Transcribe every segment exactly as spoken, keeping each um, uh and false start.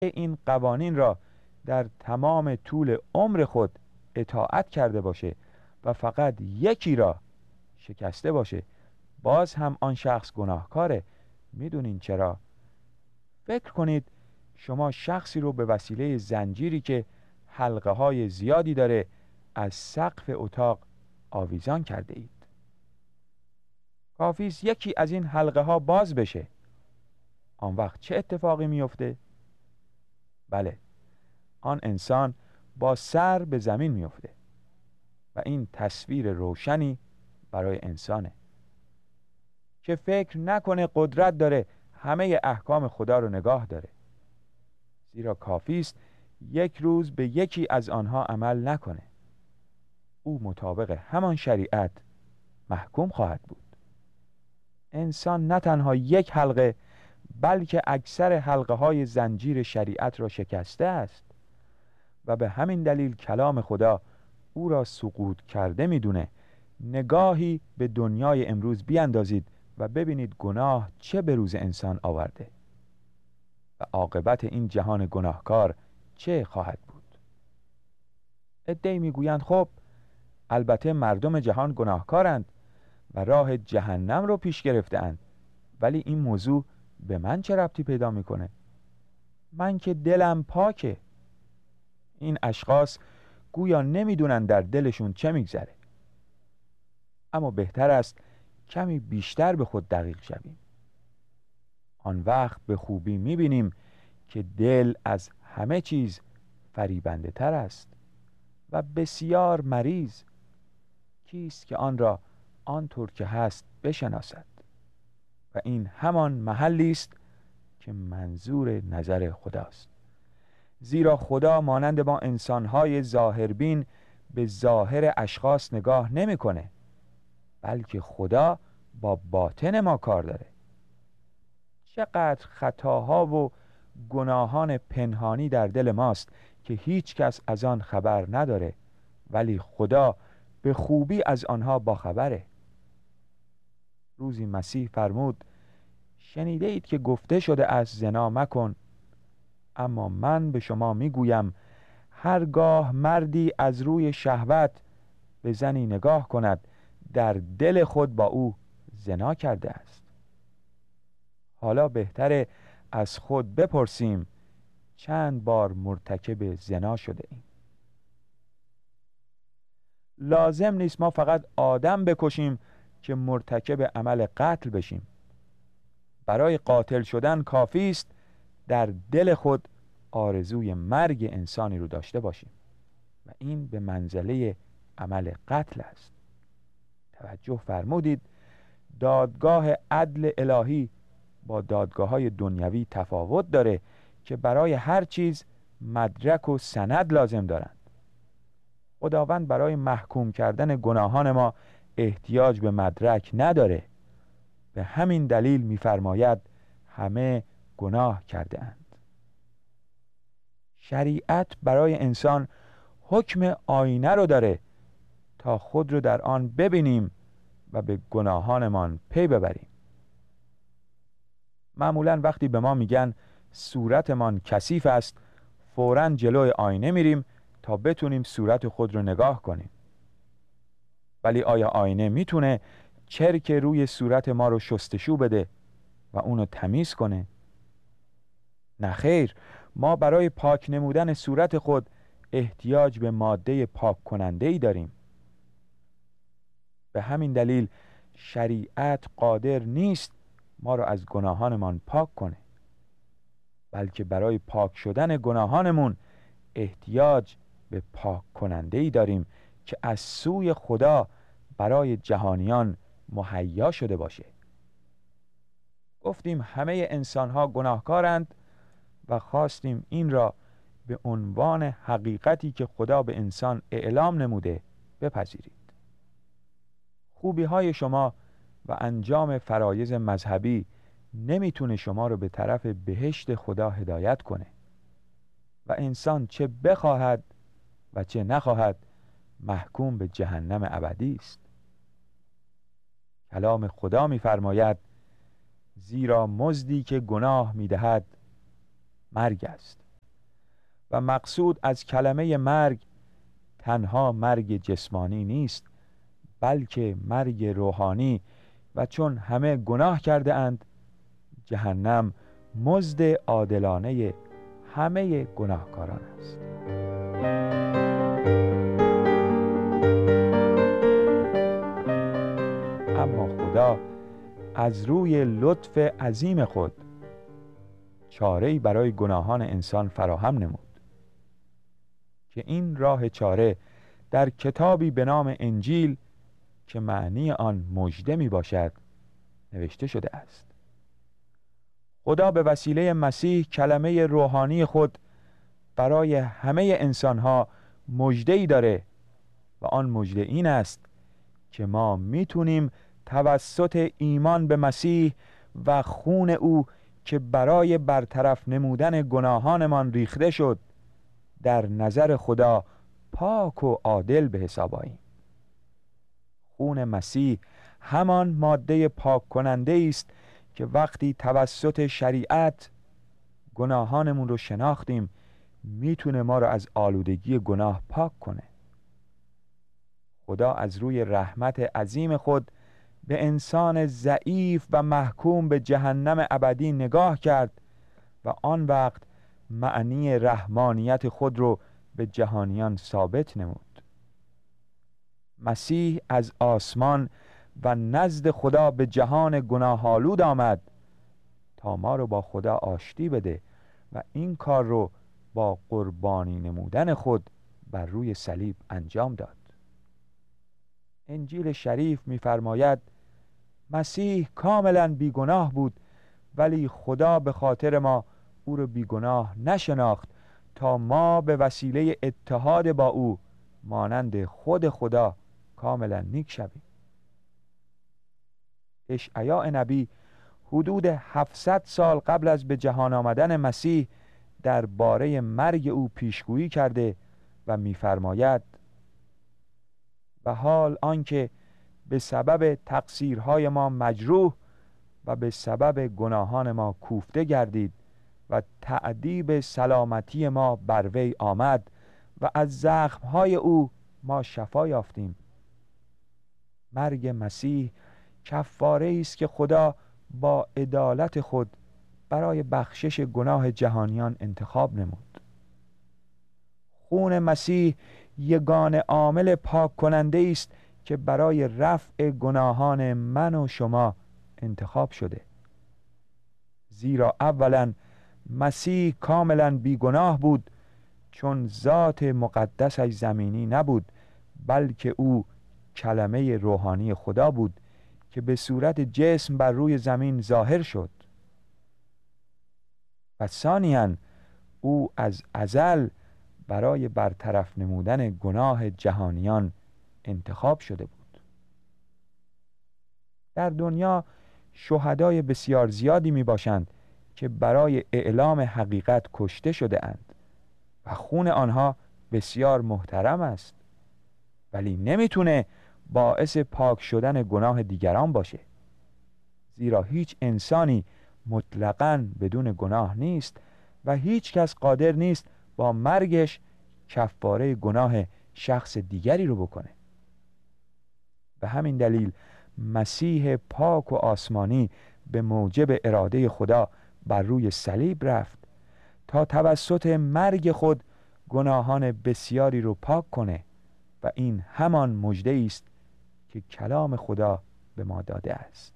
این قوانین را در تمام طول عمر خود اطاعت کرده باشه و فقط یکی را شکسته باشه، باز هم آن شخص گناهکاره. میدونین چرا؟ فکر کنید شما شخصی رو به وسیله زنجیری که حلقه های زیادی داره از سقف اتاق آویزان کرده اید. کافیست یکی از این حلقه ها باز بشه. آن وقت چه اتفاقی میفته؟ بله، آن انسان با سر به زمین میفته و این تصویر روشنی برای انسانه که فکر نکنه قدرت داره همه احکام خدا رو نگاه داره، زیرا کافیست یک روز به یکی از آنها عمل نکنه، او مطابق همان شریعت محکوم خواهد بود. انسان نه تنها یک حلقه بلکه اکثر حلقه های زنجیر شریعت را شکسته است و به همین دلیل کلام خدا او را سقوط کرده میدونه. نگاهی به دنیای امروز بیاندازید و ببینید گناه چه به روز انسان آورده و عاقبت این جهان گناهکار چه خواهد بود. عده‌ای میگویند خب البته مردم جهان گناهکارند و راه جهنم رو پیش گرفته‌اند، ولی این موضوع به من چه ربطی پیدا میکنه؟ من که دلم پاکه. این اشخاص گویا نمیدونن در دلشون چه میگذره. اما بهتر است کمی بیشتر به خود دقیق شویم. آن وقت به خوبی میبینیم که دل از همه چیز فریبنده تر است و بسیار مریض. کیست که آن را آنطور که هست بشناسد؟ و این همان محلی است که منظور نظر خداست، زیرا خدا مانند ما انسان‌های ظاهربین به ظاهر اشخاص نگاه نمی‌کنه، بلکه خدا با باطن ما کار داره. چقدر خطاها و گناهان پنهانی در دل ماست که هیچ کس از آن خبر نداره، ولی خدا به خوبی از آنها باخبره. روزی مسیح فرمود شنیده اید که گفته شده است زنا مکن، اما من به شما میگویم هرگاه مردی از روی شهوت به زنی نگاه کند در دل خود با او زنا کرده است. حالا بهتره از خود بپرسیم چند بار مرتکب زنا شده ایم. لازم نیست ما فقط آدم بکشیم که مرتکب عمل قتل بشیم. برای قاتل شدن کافی است در دل خود آرزوی مرگ انسانی رو داشته باشیم و این به منزله عمل قتل است. توجه فرمودید دادگاه عدل الهی با دادگاه‌های دنیوی تفاوت داره که برای هر چیز مدرک و سند لازم دارند. خداوند برای محکوم کردن گناهان ما احتیاج به مدرک نداره. به همین دلیل می‌فرماید همه گناه کرده اند. شریعت برای انسان حکم آینه رو داره تا خود رو در آن ببینیم و به گناهانمان پی ببریم. معمولاً وقتی به ما میگن صورتمان کثیف است، فوراً جلوی آینه میریم تا بتونیم صورت خود رو نگاه کنیم. ولی آیا آینه میتونه چرک روی صورت ما رو شستشو بده و اونو تمیز کنه؟ نه خیر، ما برای پاک نمودن صورت خود احتیاج به ماده پاک کننده‌ای داریم. به همین دلیل شریعت قادر نیست ما را از گناهانمان پاک کنه، بلکه برای پاک شدن گناهانمون احتیاج به پاک کننده‌ای داریم که از سوی خدا برای جهانیان مهیا شده باشه. گفتیم همه انسان‌ها گناهکارند و خواستیم این را به عنوان حقیقتی که خدا به انسان اعلام نموده بپذیرید. خوبی‌های شما و انجام فرایض مذهبی نمیتونه شما رو به طرف بهشت خدا هدایت کنه و انسان چه بخواهد و چه نخواهد محکوم به جهنم ابدی است. کلام خدا می‌فرماید زیرا مزدی که گناه می‌دهد مرگ است. و مقصود از کلمه مرگ تنها مرگ جسمانی نیست، بلکه مرگ روحانی، و چون همه گناه کرده اند، جهنم مزد عادلانه همه گناهکاران است. اما خدا از روی لطف عظیم خود چاره‌ای برای گناهان انسان فراهم نمود که این راه چاره در کتابی به نام انجیل که معنی آن مژده می باشد نوشته شده است. خدا به وسیله مسیح کلمه روحانی خود برای همه انسانها مژده‌ای داره و آن مژده این است که ما میتونیم توسط ایمان به مسیح و خون او که برای برطرف نمودن گناهانمان ریخته شد در نظر خدا پاک و عادل به حساب آییم. خون مسیح همان ماده پاک کننده است که وقتی توسط شریعت گناهانمون رو شناختیم میتونه ما رو از آلودگی گناه پاک کنه. خدا از روی رحمت عظیم خود به انسان ضعیف و محکوم به جهنم ابدی نگاه کرد و آن وقت معنی رحمانیت خود رو به جهانیان ثابت نمود. مسیح از آسمان و نزد خدا به جهان گناه‌آلود آمد تا ما رو با خدا آشتی بده و این کار رو با قربانی نمودن خود بر روی صلیب انجام داد. انجیل شریف می‌فرماید مسیح کاملا بیگناه بود، ولی خدا به خاطر ما او رو بیگناه نشناخت تا ما به وسیله اتحاد با او مانند خود خدا کاملا نیک شویم. اشعیا نبی حدود هفتصد سال قبل از به جهان آمدن مسیح درباره مرگ او پیشگویی کرده و می‌فرماید و حال آنکه به سبب تقصیرهای ما مجروح و به سبب گناهان ما کوفته گردید و تأدیب سلامتی ما بر وی آمد و از زخمهای او ما شفا یافتیم. مرگ مسیح کفاره است که خدا با عدالت خود برای بخشش گناه جهانیان انتخاب نمود. خون مسیح یگانه عامل پاک کننده است که برای رفع گناهان من و شما انتخاب شده. زیرا اولا مسیح کاملا بیگناه بود، چون ذات مقدسش زمینی نبود، بلکه او کلمه روحانی خدا بود که به صورت جسم بر روی زمین ظاهر شد. و ثانیاً او از ازل برای برطرف نمودن گناه جهانیان انتخاب شده بود. در دنیا شهدای بسیار زیادی می باشند که برای اعلام حقیقت کشته شده اند و خون آنها بسیار محترم است، ولی نمیتونه باعث پاک شدن گناه دیگران باشه، زیرا هیچ انسانی مطلقاً بدون گناه نیست و هیچ کس قادر نیست با مرگش کفاره گناه شخص دیگری رو بکنه. به همین دلیل مسیح پاک و آسمانی به موجب اراده خدا بر روی صلیب رفت تا توسط مرگ خود گناهان بسیاری رو پاک کنه و این همان مژده است که کلام خدا به ما داده است.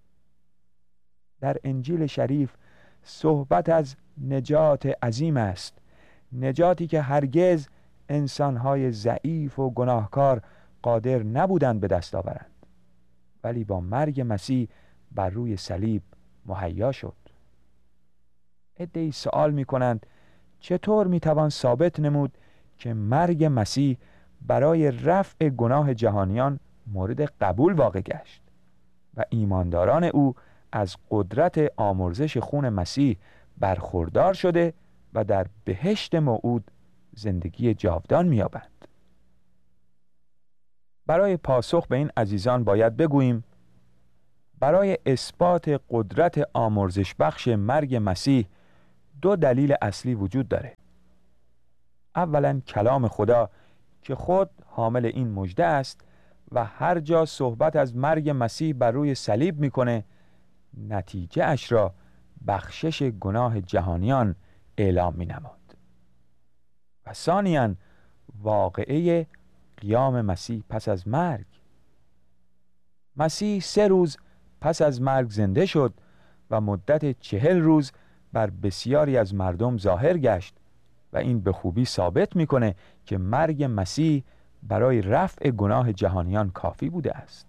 در انجیل شریف صحبت از نجات عظیم است، نجاتی که هرگز انسانهای ضعیف و گناهکار قادر نبودند به دست آورند، ولی با مرگ مسیح بر روی صلیب مهیا شد. عده‌ای سوال می کنند چطور می توان ثابت نمود که مرگ مسیح برای رفع گناه جهانیان مورد قبول واقع گشت و ایمانداران او از قدرت آمرزش خون مسیح برخوردار شده و در بهشت موعود زندگی جاودان می‌یابند. برای پاسخ به این عزیزان باید بگوییم برای اثبات قدرت آمرزش بخش مرگ مسیح دو دلیل اصلی وجود داره. اولا کلام خدا که خود حامل این مژده است و هر جا صحبت از مرگ مسیح بر روی صلیب میکنه، نتیجه اش را بخشش گناه جهانیان اعلام می نماد. و ثانیاً واقعه قیام مسیح پس از مرگ. مسیح سه روز پس از مرگ زنده شد و مدت چهل روز بر بسیاری از مردم ظاهر گشت و این به خوبی ثابت میکنه که مرگ مسیح برای رفع گناه جهانیان کافی بوده است.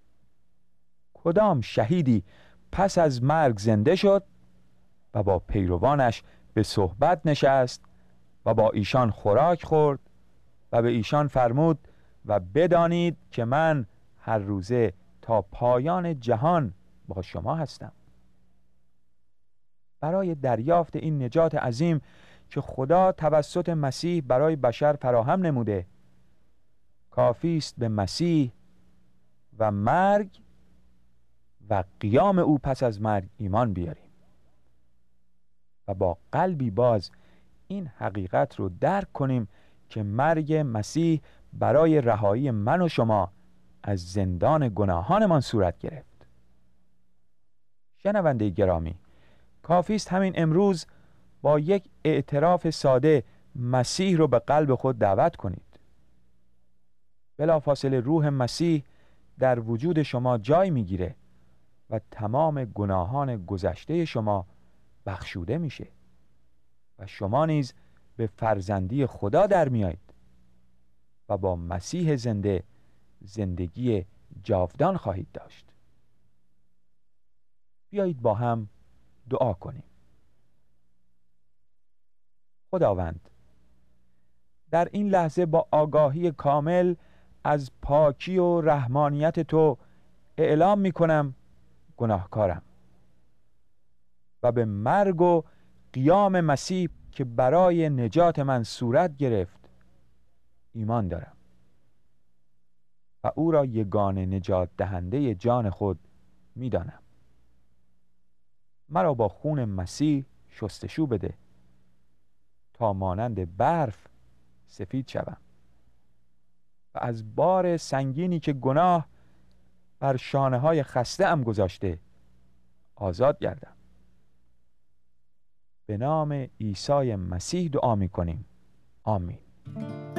کدام شهیدی پس از مرگ زنده شد و با پیروانش به صحبت نشست و با ایشان خوراک خورد و به ایشان فرمود و بدانید که من هر روزه تا پایان جهان با شما هستم. برای دریافت این نجات عظیم که خدا توسط مسیح برای بشر فراهم نموده، کافی است به مسیح و مرگ و قیام او پس از مرگ ایمان بیاریم و با قلبی باز این حقیقت رو درک کنیم که مرگ مسیح برای رهایی من و شما از زندان گناهانمان صورت گرفت. شنونده گرامی، کافی است همین امروز با یک اعتراف ساده مسیح رو به قلب خود دعوت کنید. بلافاصله روح مسیح در وجود شما جای میگیره و تمام گناهان گذشته شما بخشوده میشه و شما نیز به فرزندی خدا در میایید و با مسیح زنده زندگی جاودان خواهید داشت. بیایید با هم دعا کنیم. خداوند، در این لحظه با آگاهی کامل از پاکی و رحمانیت تو اعلام می کنم گناهکارم و به مرگ و قیام مسیح که برای نجات من صورت گرفت ایمان دارم و او را یگانه نجات دهنده جان خود می دانم. مرا با خون مسیح شستشو بده تا مانند برف سفید شوم و از بار سنگینی که گناه بر شانه های خسته ام گذاشته آزاد گردم. به نام عیسی مسیح دعا می کنیم. آمین.